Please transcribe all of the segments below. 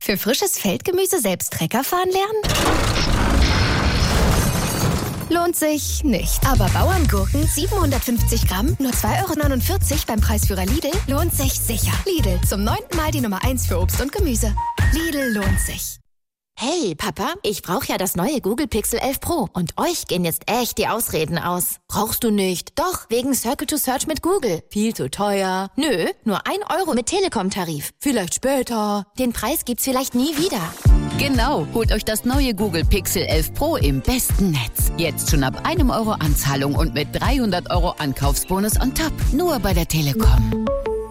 Für frisches Feldgemüse selbst Trecker fahren lernen? Lohnt sich nicht. Aber Bauerngurken 750 Gramm, nur 2,49 € beim Preisführer Lidl, lohnt sich sicher. Lidl, zum 9. Mal die Nummer 1 für Obst und Gemüse. Lidl lohnt sich. Hey, Papa, ich brauche ja das neue Google Pixel 11 Pro. Und euch gehen jetzt echt die Ausreden aus. Brauchst du nicht? Doch, wegen Circle to Search mit Google. Viel zu teuer. Nö, nur 1 € mit Telekom-Tarif. Vielleicht später. Den Preis gibt's vielleicht nie wieder. Genau, holt euch das neue Google Pixel 11 Pro im besten Netz. Jetzt schon ab 1 € Anzahlung und mit 300 € Ankaufsbonus on top. Nur bei der Telekom.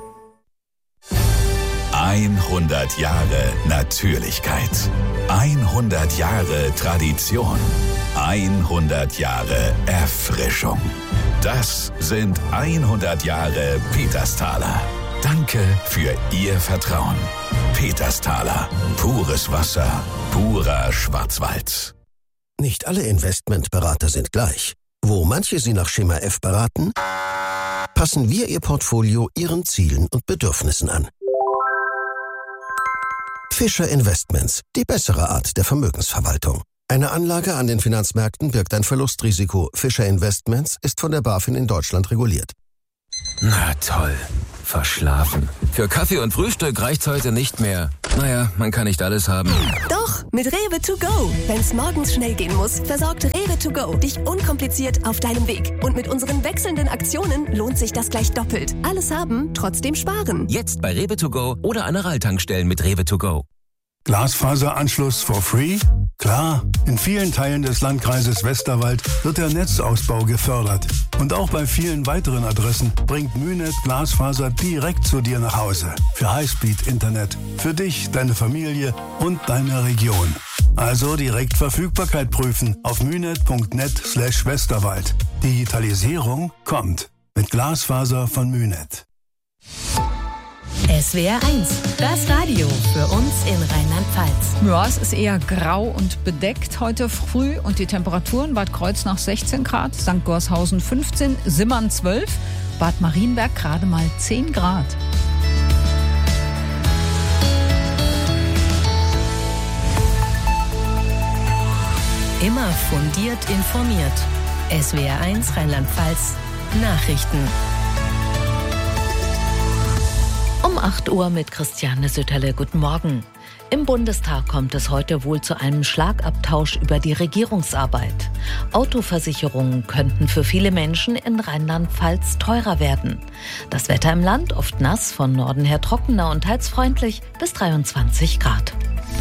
100 Jahre Natürlichkeit. 100 Jahre Tradition. 100 Jahre Erfrischung. Das sind 100 Jahre Petersthaler. Danke für Ihr Vertrauen. Petersthaler. Pures Wasser. Purer Schwarzwald. Nicht alle Investmentberater sind gleich. Wo manche Sie nach Schema F beraten, passen wir Ihr Portfolio Ihren Zielen und Bedürfnissen an. Fischer Investments, die bessere Art der Vermögensverwaltung. Eine Anlage an den Finanzmärkten birgt ein Verlustrisiko. Fischer Investments ist von der BaFin in Deutschland reguliert. Na toll, verschlafen. Für Kaffee und Frühstück reicht's heute nicht mehr. Naja, man kann nicht alles haben. Doch, mit Rewe to go. Wenn's morgens schnell gehen muss, versorgt Rewe to go dich unkompliziert auf deinem Weg. Und mit unseren wechselnden Aktionen lohnt sich das gleich doppelt. Alles haben, trotzdem sparen. Jetzt bei Rewe to go oder an Aral-Tankstellen mit Rewe to go. Glasfaseranschluss for free? Klar, in vielen Teilen des Landkreises Westerwald wird der Netzausbau gefördert. Und auch bei vielen weiteren Adressen bringt Münet Glasfaser direkt zu dir nach Hause. Für Highspeed-Internet. Für dich, deine Familie und deine Region. Also direkt Verfügbarkeit prüfen auf münet.net/Westerwald. Digitalisierung kommt. Mit Glasfaser von Münet. SWR 1, das Radio für uns in Rheinland-Pfalz. Ja, es ist eher grau und bedeckt heute früh und die Temperaturen: Bad Kreuznach 16 Grad, St. Gorshausen 15, Simmern 12, Bad Marienberg gerade mal 10 Grad. Immer fundiert informiert. SWR 1 Rheinland-Pfalz Nachrichten. Um 8 Uhr mit Christiane Sütterle. Guten Morgen. Im Bundestag kommt es heute wohl zu einem Schlagabtausch über die Regierungsarbeit. Autoversicherungen könnten für viele Menschen in Rheinland-Pfalz teurer werden. Das Wetter im Land oft nass, von Norden her trockener und teils freundlich bis 23 Grad.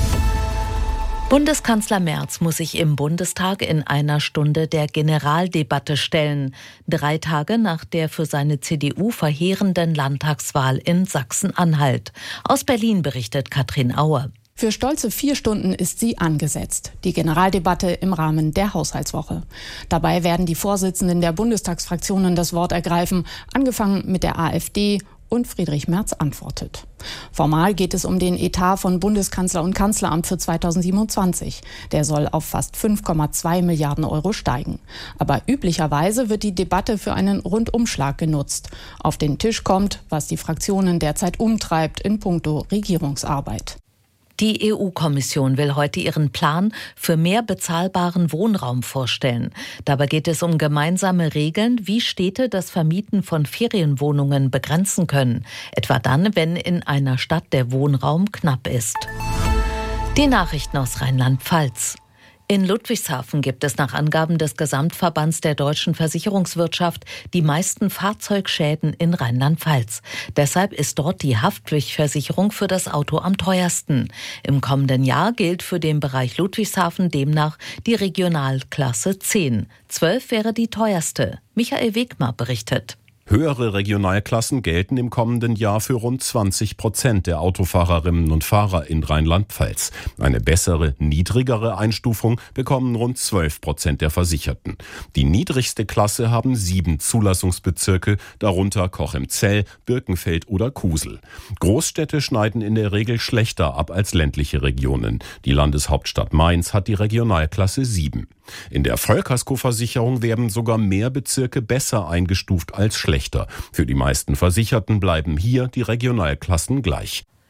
Bundeskanzler Merz muss sich im Bundestag in einer Stunde der Generaldebatte stellen. 3 Tage nach der für seine CDU verheerenden Landtagswahl in Sachsen-Anhalt. Aus Berlin berichtet Katrin Auer. Für stolze 4 Stunden ist sie angesetzt. Die Generaldebatte im Rahmen der Haushaltswoche. Dabei werden die Vorsitzenden der Bundestagsfraktionen das Wort ergreifen, angefangen mit der AfD, und Friedrich Merz antwortet. Formal geht es um den Etat von Bundeskanzler und Kanzleramt für 2027. Der soll auf fast 5,2 Milliarden Euro steigen. Aber üblicherweise wird die Debatte für einen Rundumschlag genutzt. Auf den Tisch kommt, was die Fraktionen derzeit umtreibt in puncto Regierungsarbeit. Die EU-Kommission will heute ihren Plan für mehr bezahlbaren Wohnraum vorstellen. Dabei geht es um gemeinsame Regeln, wie Städte das Vermieten von Ferienwohnungen begrenzen können. Etwa dann, wenn in einer Stadt der Wohnraum knapp ist. Die Nachrichten aus Rheinland-Pfalz. In Ludwigshafen gibt es nach Angaben des Gesamtverbands der deutschen Versicherungswirtschaft die meisten Fahrzeugschäden in Rheinland-Pfalz. Deshalb ist dort die Haftpflichtversicherung für das Auto am teuersten. Im kommenden Jahr gilt für den Bereich Ludwigshafen demnach die Regionalklasse 10. 12 wäre die teuerste. Michael Wegmar berichtet. Höhere Regionalklassen gelten im kommenden Jahr für rund 20% der Autofahrerinnen und Fahrer in Rheinland-Pfalz. Eine bessere, niedrigere Einstufung bekommen rund 12% der Versicherten. Die niedrigste Klasse haben 7 Zulassungsbezirke, darunter Cochem-Zell, Birkenfeld oder Kusel. Großstädte schneiden in der Regel schlechter ab als ländliche Regionen. Die Landeshauptstadt Mainz hat die Regionalklasse 7. In der Vollkaskoversicherung werden sogar mehr Bezirke besser eingestuft als schlechter. Für die meisten Versicherten bleiben hier die Regionalklassen gleich.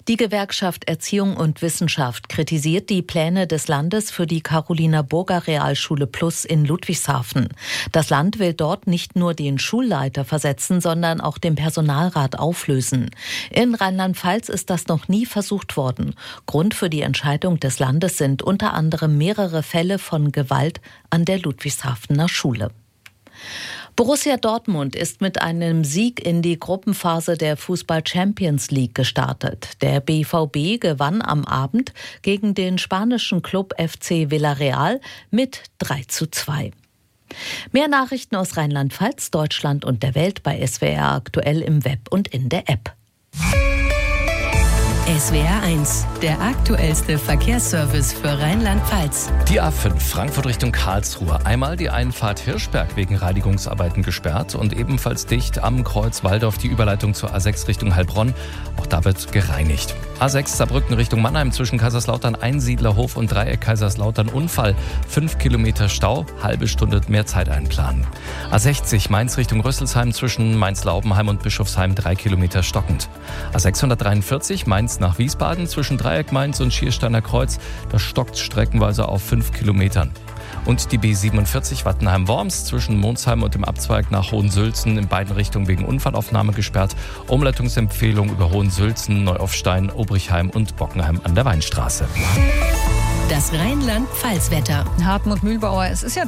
Die Gewerkschaft Erziehung und Wissenschaft kritisiert die Pläne des Landes für die Carolina-Burger Realschule Plus in Ludwigshafen. Das Land will dort nicht nur den Schulleiter versetzen, sondern auch den Personalrat auflösen. In Rheinland-Pfalz ist das noch nie versucht worden. Grund für die Entscheidung des Landes sind unter anderem mehrere Fälle von Gewalt an der Ludwigshafener Schule. Borussia Dortmund ist mit einem Sieg in die Gruppenphase der Fußball-Champions League gestartet. Der BVB gewann am Abend gegen den spanischen Club FC Villarreal mit 3:2. Mehr Nachrichten aus Rheinland-Pfalz, Deutschland und der Welt bei SWR aktuell im Web und in der App. SWR 1, der aktuellste Verkehrsservice für Rheinland-Pfalz. Die A5 Frankfurt Richtung Karlsruhe. Einmal die Einfahrt Hirschberg wegen Reinigungsarbeiten gesperrt und ebenfalls dicht am Kreuz Walldorf die Überleitung zur A6 Richtung Heilbronn. Auch da wird gereinigt. A6 Saarbrücken Richtung Mannheim zwischen Kaiserslautern Einsiedlerhof und Dreieck Kaiserslautern Unfall. 5 Kilometer Stau, halbe Stunde mehr Zeit einplanen. A60 Mainz Richtung Rüsselsheim zwischen Mainz-Laubenheim und Bischofsheim 3 Kilometer stockend. A643 Mainz nach Wiesbaden zwischen Dreieck Mainz und Schiersteiner Kreuz. Das stockt streckenweise auf 5 Kilometern. Und die B47 Wattenheim-Worms zwischen Monsheim und dem Abzweig nach Hohensülzen in beiden Richtungen wegen Unfallaufnahme gesperrt. Umleitungsempfehlung über Hohensülzen, Neuaufstein, Obrichheim und Bockenheim an der Weinstraße. Das Rheinland-Pfalz-Wetter. Hartmut Mühlbauer, es ist ja